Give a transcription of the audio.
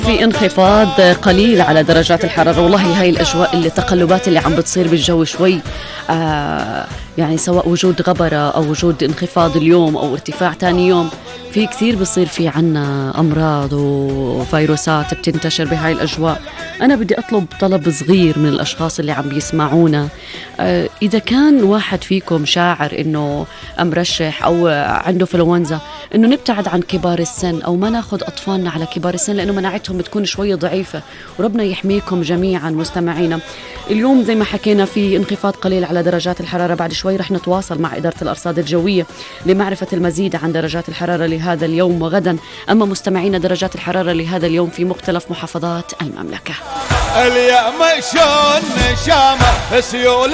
في انخفاض قليل على درجات الحرارة. والله هاي الأجواء اللي التقلبات اللي عم بتصير بالجو شوي يعني سواء وجود غبرة أو وجود انخفاض اليوم أو ارتفاع تاني يوم، في كثير بصير في عنا أمراض وفيروسات بتنتشر بهاي الأجواء. أنا بدي أطلب طلب صغير من الأشخاص اللي عم بيسمعونا، إذا كان واحد فيكم شاعر إنه مرشح أو عنده فلونزا، إنه نبتعد عن كبار السن أو ما ناخد أطفالنا على كبار السن، لأنه مناعتهم بتكون شوي ضعيفة. وربنا يحميكم جميعا مستمعينا. اليوم زي ما حكينا في انخفاض قليل على درجات الحرارة. بعد شوي رح نتواصل مع إدارة الأرصاد الجوية لمعرفة المزيد عن درجات الحرارة لهذا اليوم وغدا. أما مستمعينا، درجات الحرارة لهذا اليوم في مختلف محافظات المملكة. اليوم شون شامة سيول